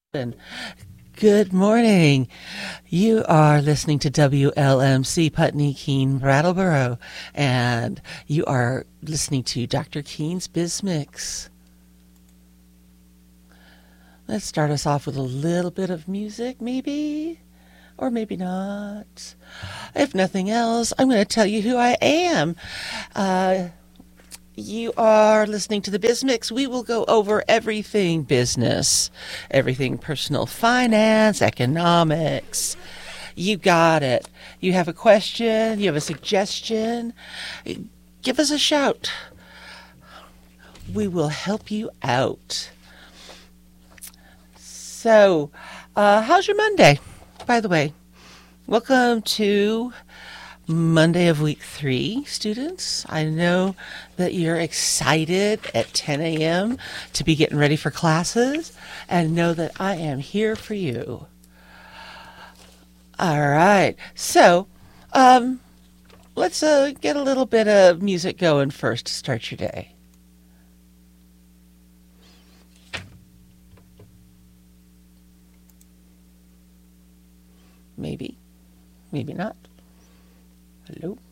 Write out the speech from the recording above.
And good morning. You are listening to WLMC Putney Keene Brattleboro, and you are listening to Dr. Keene's Biz Mix. Let's start us off with a little bit of music, maybe, or maybe not. If nothing else, I'm going to tell you who I am. You are listening to the Biz Mix. We will go over everything business, everything personal finance, economics. You got it. You have a question, you have a suggestion, give us a shout. We will help you out. So, how's your Monday? By the way, welcome to Monday of week 3, students. I know that you're excited at 10 a.m. to be getting ready for classes, and know that I am here for you. All right. So, let's get a little bit of music going first to start your day. Maybe, maybe not. Hello?